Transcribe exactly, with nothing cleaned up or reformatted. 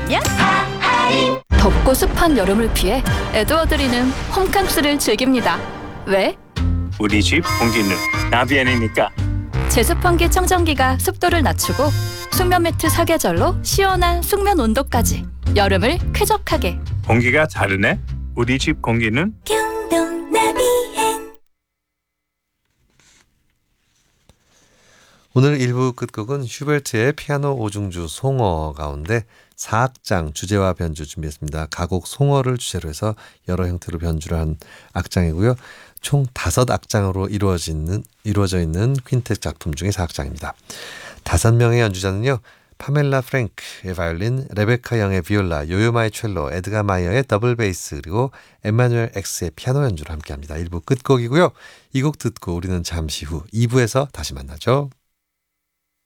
하면 덥고 습한 여름을 피해 에드워드리는 홈캉스를 즐깁니다. 왜? 우리 집 공기는 나비안이니까. 제습환기 청정기가 습도를 낮추고 숙면 매트 사계절로 시원한 숙면 온도까지 여름을 쾌적하게. 공기가 다르네. 우리 집 공기는 오늘 일 부 끝곡은 슈베르트의 피아노 오중주 송어 가운데 사 악장 주제와 변주 준비했습니다. 가곡 송어를 주제로 해서 여러 형태로 변주를 한 악장이고요. 총 다섯 악장으로 이루어지는, 이루어져 있는 퀸텟 작품 중에 사 악장입니다. 다섯 명의 연주자는요. 파멜라 프랭크의 바이올린, 레베카 영의 비올라, 요요마의 첼로, 에드가 마이어의 더블 베이스, 그리고 엠마누엘 엑스의 피아노 연주를 함께합니다. 일 부 끝곡이고요. 이 곡 듣고 우리는 잠시 후 이 부에서 다시 만나죠.